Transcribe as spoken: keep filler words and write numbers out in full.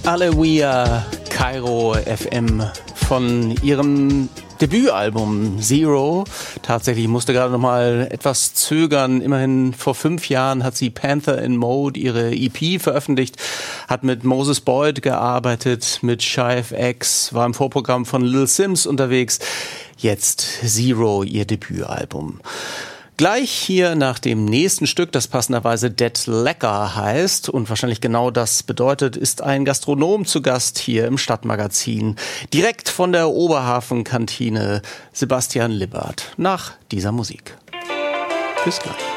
Aleluia, Kairo F M von ihrem Debütalbum Zero. Tatsächlich musste gerade noch mal etwas zögern. Immerhin vor fünf Jahren hat sie Panther in Mode, ihre E P, veröffentlicht, hat mit Moses Boyd gearbeitet, mit Shy F X, war im Vorprogramm von Lil Sims unterwegs. Jetzt Zero, ihr Debütalbum. Gleich hier nach dem nächsten Stück, das passenderweise Dead Lecker heißt und wahrscheinlich genau das bedeutet, ist ein Gastronom zu Gast hier im Stadtmagazin. Direkt von der Oberhafenkantine, Sebastian Lippert, nach dieser Musik. Bis gleich.